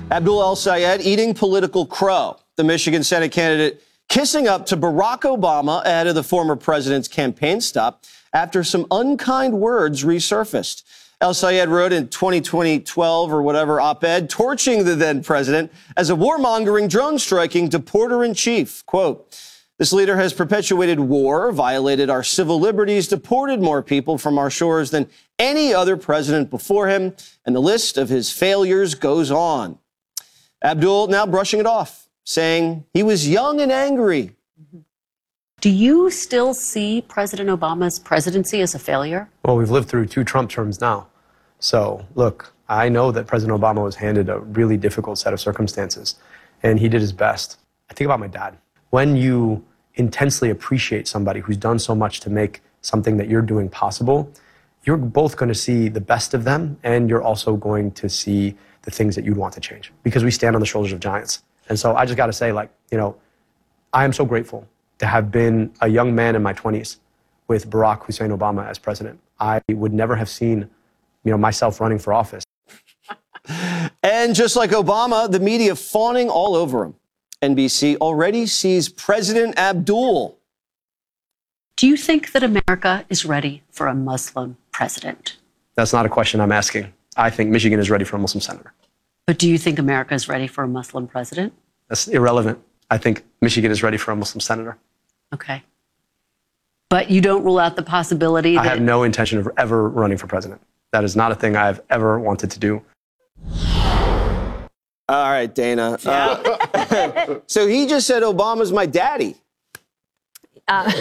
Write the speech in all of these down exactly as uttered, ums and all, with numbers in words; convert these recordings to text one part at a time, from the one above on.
Abdul El-Sayed eating political crow. The Michigan Senate candidate kissing up to Barack Obama ahead of the former president's campaign stop after some unkind words resurfaced. El-Sayed wrote in twenty twelve or whatever op-ed, torching the then president as a warmongering, drone-striking deporter-in-chief. Quote, this leader has perpetuated war, violated our civil liberties, deported more people from our shores than any other president before him, and the list of his failures goes on. Abdul now brushing it off, saying he was young and angry. Do you still see President Obama's presidency as a failure? Well, we've lived through two Trump terms now. So, look, I know that President Obama was handed a really difficult set of circumstances, and he did his best. I think about my dad. When you intensely appreciate somebody who's done so much to make something that you're doing possible, you're both going to see the best of them, and you're also going to see the things that you'd want to change, because we stand on the shoulders of giants. And so I just got to say, like, you know, I am so grateful to have been a young man in my twenties with Barack Hussein Obama as president. I would never have seen, you know, myself running for office. And just like Obama, the media fawning all over him. N B C already sees President Abdul. Do you think that America is ready for a Muslim president? That's not a question I'm asking. I think Michigan is ready for a Muslim senator. But do you think America is ready for a Muslim president? That's irrelevant. I think Michigan is ready for a Muslim senator. Okay. But you don't rule out the possibility that... I have no intention of ever running for president. That is not a thing I've ever wanted to do. All right, Dana. Uh, so he just said Obama's my daddy. Uh,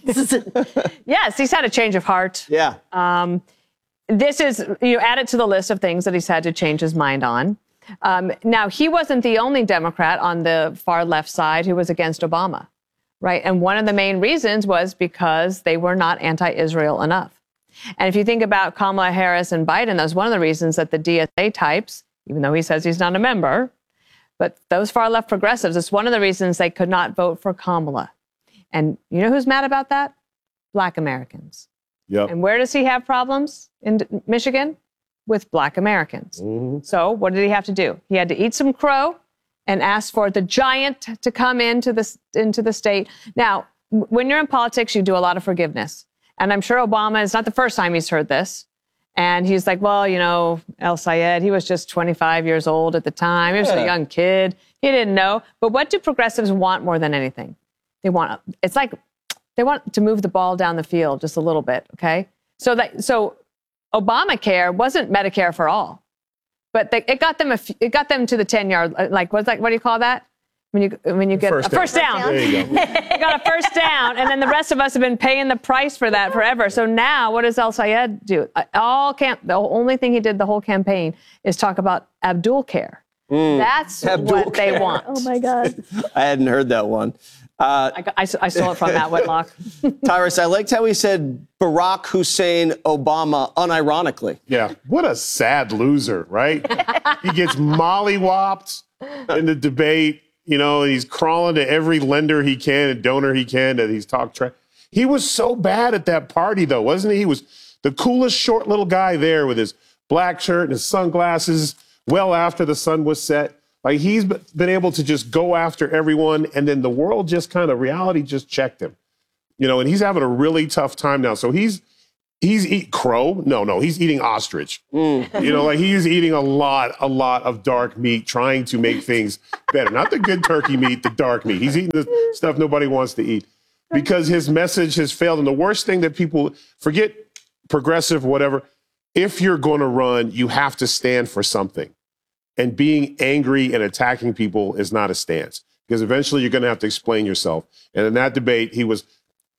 yes, he's had a change of heart. Yeah. Um, this is, you know, add it to the list of things that he's had to change his mind on. Um, now, he wasn't the only Democrat on the far left side who was against Obama, right? And one of the main reasons was because they were not anti-Israel enough. And if you think about Kamala Harris and Biden, that's one of the reasons that the D S A types, even though he says he's not a member, but those far left progressives, it's one of the reasons they could not vote for Kamala. And you know who's mad about that? Black Americans. Yep. And where does he have problems in Michigan? With Black Americans. Mm-hmm. So what did he have to do? He had to eat some crow and ask for the giant to come into the, into the state. Now, when you're in politics, you do a lot of forgiveness. And I'm sure Obama, it's not the first time he's heard this. And he's like, well, you know, El-Sayed, he was just twenty-five years old at the time. He was yeah. a young kid. He didn't know. But what do progressives want more than anything? They want, it's like, they want to move the ball down the field just a little bit, okay? So that, so Obamacare wasn't Medicare for all, but they, it got them, a, it got them to the ten yard, like, what's that, what do you call that? When you, when you get first a first down. down. There you go. You got a first down, and then the rest of us have been paying the price for that forever. So now, what does El-Sayed do? All camp, the only thing he did the whole campaign is talk about Abdul Care. Mm. That's Abdul what Care. They want. Oh my God! I hadn't heard that one. Uh, I, I, I stole it from Matt Whitlock. Tyrus, I liked how he said Barack Hussein Obama unironically. Yeah, what a sad loser, right? He gets mollywopped in the debate. You know, and he's crawling to every lender he can and donor he can that he's talked trash. He was so bad at that party, though, wasn't he? He was the coolest short little guy there with his black shirt and his sunglasses well after the sun was set. Like, he's been able to just go after everyone, and then the world just kind of, reality just checked him. You know, and he's having a really tough time now. So he's He's eating crow. No, no, he's eating ostrich. Mm. You know, like he's eating a lot, a lot of dark meat, trying to make things better. Not the good turkey meat, the dark meat. He's eating the stuff nobody wants to eat because his message has failed. And the worst thing that people forget, progressive, whatever, if you're going to run, you have to stand for something. And being angry and attacking people is not a stance because eventually you're going to have to explain yourself. And in that debate, he was,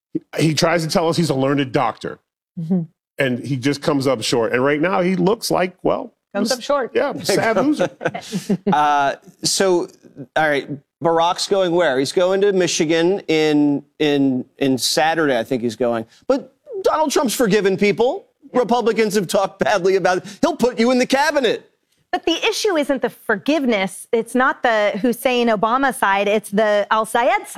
he tries to tell us he's a learned doctor. Mm-hmm. And he just comes up short. And right now he looks like, well... Comes up short. Yeah, sad loser. uh, so, all right, Barack's going where? He's going to Michigan in in in Saturday, I think he's going. But Donald Trump's forgiven people. Yeah. Republicans have talked badly about it. He'll put you in the cabinet. But the issue isn't the forgiveness. It's not the Hussein Obama side. It's the El-Sayed side.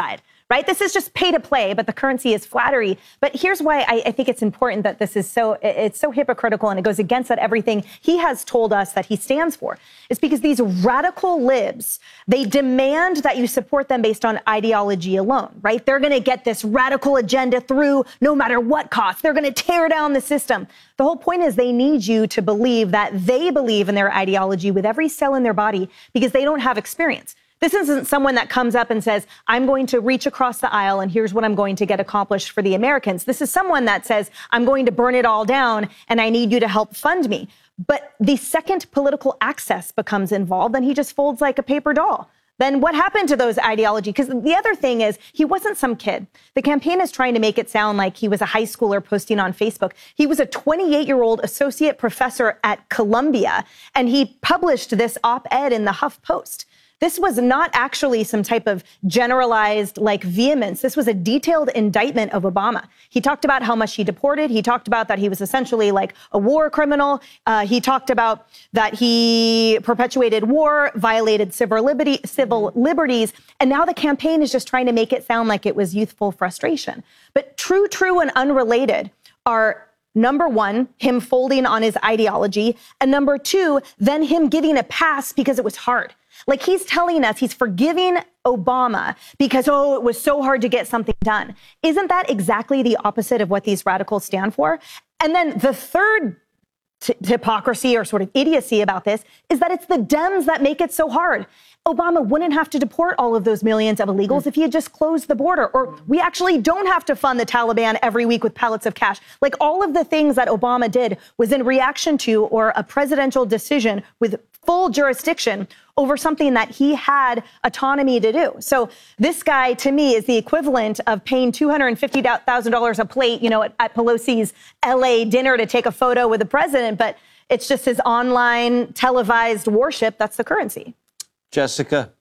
right? This is just pay to play, but the currency is flattery. But here's why I, I think it's important that this is so, it's so hypocritical and it goes against that everything he has told us that he stands for. It's because these radical libs, they demand that you support them based on ideology alone, right? They're going to get this radical agenda through no matter what cost. They're going to tear down the system. The whole point is they need you to believe that they believe in their ideology with every cell in their body because they don't have experience. This isn't someone that comes up and says, I'm going to reach across the aisle and here's what I'm going to get accomplished for the Americans. This is someone that says, I'm going to burn it all down and I need you to help fund me. But the second political access becomes involved, then he just folds like a paper doll. Then what happened to those ideology? Because the other thing is, he wasn't some kid. The campaign is trying to make it sound like he was a high schooler posting on Facebook. He was a twenty-eight-year-old associate professor at Columbia, and he published this op-ed in the HuffPost. This was not actually some type of generalized like vehemence. This was a detailed indictment of Obama. He talked about how much he deported. He talked about that he was essentially like a war criminal. Uh, he talked about that he perpetuated war, violated civil liberty, civil liberties. And now the campaign is just trying to make it sound like it was youthful frustration. But true, true, and unrelated are number one, him folding on his ideology. And number two, then him getting a pass because it was hard. Like he's telling us he's forgiving Obama because, oh, it was so hard to get something done. Isn't that exactly the opposite of what these radicals stand for? And then the third t- hypocrisy or sort of idiocy about this is that it's the Dems that make it so hard. Obama wouldn't have to deport all of those millions of illegals if he had just closed the border. Or we actually don't have to fund the Taliban every week with pallets of cash. Like all of the things that Obama did was in reaction to or a presidential decision with full jurisdiction over something that he had autonomy to do. So this guy, to me, is the equivalent of paying two hundred fifty thousand dollars a plate, you know, at, at Pelosi's L A dinner to take a photo with the president. But it's just his online televised worship. That's the currency. Jessica.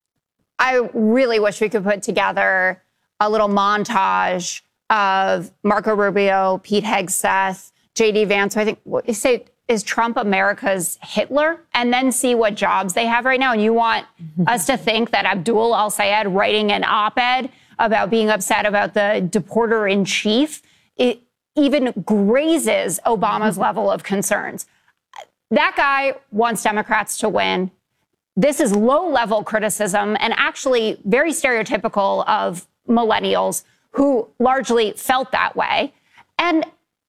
I really wish we could put together a little montage of Marco Rubio, Pete Hegseth, J D Vance. I think you say, is Trump America's Hitler? And then see what jobs they have right now. And you want us to think that Abdul al-Sayed writing an op-ed about being upset about the deporter in chief, it even grazes Obama's level of concerns. That guy wants Democrats to win. This is low-level criticism and actually very stereotypical of millennials who largely felt that way. And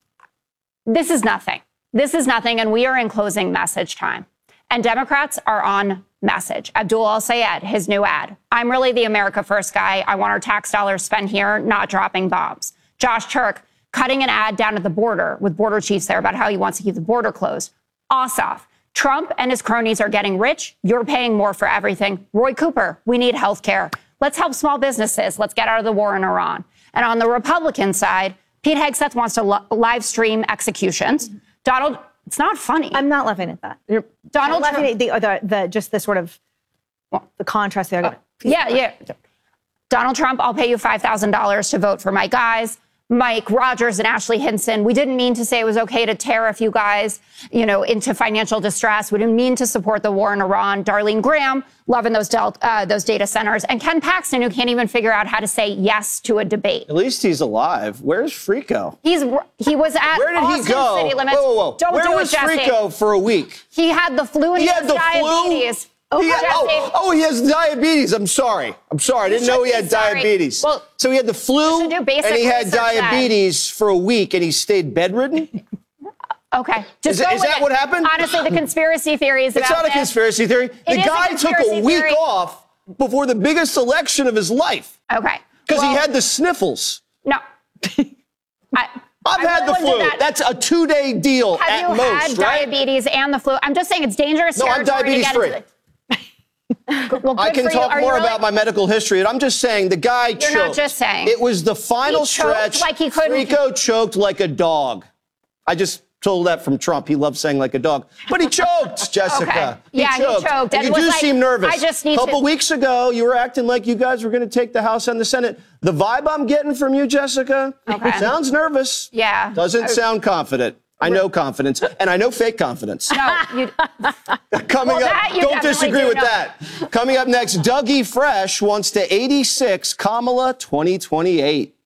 this is nothing. This is nothing, and we are in closing message time. And Democrats are on message. Abdul al-Sayed, his new ad. I'm really the America First guy. I want our tax dollars spent here, not dropping bombs. Josh Turk, cutting an ad down at the border with border chiefs there about how he wants to keep the border closed. Ossoff. Trump and his cronies are getting rich. You're paying more for everything. Roy Cooper, we need health care. Let's help small businesses. Let's get out of the war in Iran. And on the Republican side, Pete Hegseth wants to lo- live stream executions. Donald, it's not funny. I'm not laughing at that. You're, Donald I'm Trump. laughing at the, the, the, just the sort of the contrast there. Uh, yeah, yeah. Donald Trump, I'll pay you five thousand dollars to vote for my guys. Mike Rogers and Ashley Hinson. We didn't mean to say it was okay to tariff you guys, you know, into financial distress. We didn't mean to support the war in Iran. Darlene Graham, loving those del- uh, those data centers. And Ken Paxton, who can't even figure out how to say yes to a debate. At least he's alive. Where's Frico? He's He was at Where did Austin he go? City Limits. Whoa, whoa, whoa. Don't Where do was it, Jesse. Frico for a week? He had the flu and He he, had has the diabetes. flu? He had, oh, oh, he has diabetes. I'm sorry. I'm sorry. I didn't know he should had be sorry. diabetes. Well, so he had the flu you should do basic and he had research then. diabetes for a week and he stayed bedridden? Okay. Just Is, go is with that it. what happened? Honestly, the conspiracy theories It's about not a this- conspiracy theory. The is a guy took a conspiracy week theory. off before the biggest election of his life Okay. because Well, he had the sniffles. No. I, I've I had the really wouldn't flu. do that. That's a two-day deal Have at you most, had right? diabetes and the flu? I'm just saying it's dangerous No, I'm territory to diabetes get free. into the- Well, I good can for you. talk Are more you really? about my medical history, and I'm just saying the guy choked. You're not just saying. It was the final He choked stretch. like he couldn't- Frico choked like a dog. I just told that from Trump. He loves saying like a dog. But he choked, Jessica. Okay. Yeah, he choked. And And you was do like, seem nervous. I just need a couple to- weeks ago, you were acting like you guys were going to take the House and the Senate. The vibe I'm getting from you, Jessica, Okay. sounds nervous. Yeah. Doesn't I- sound confident. I know confidence, and I know fake confidence. No, you. Coming Well, up, that you don't definitely disagree do with know. that. Coming up next, Dougie Fresh wants to eighty-six Kamala twenty twenty-eight.